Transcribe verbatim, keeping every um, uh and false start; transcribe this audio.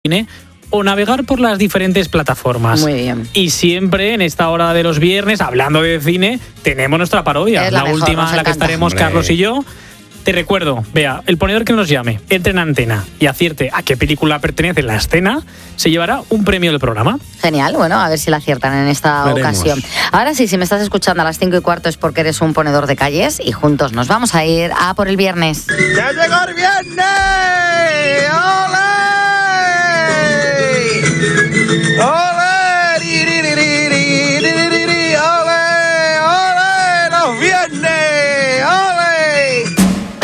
cine o navegar por las diferentes plataformas. Muy bien. Y siempre en esta hora de los viernes, hablando de cine, tenemos nuestra parodia. Es la la mejor, última nos en la que encanta. estaremos Hombre. Carlos y yo. Te recuerdo, vea, el ponedor que nos llame, entre en antena y acierte a qué película pertenece la escena, se llevará un premio del programa. Genial, bueno, a ver si la aciertan en esta Veremos. ocasión. Ahora sí, si me estás escuchando a las cinco y cuarto es porque eres un ponedor de calles y juntos nos vamos a ir a por el viernes. ¡Ya llegó el viernes! ¡Hola!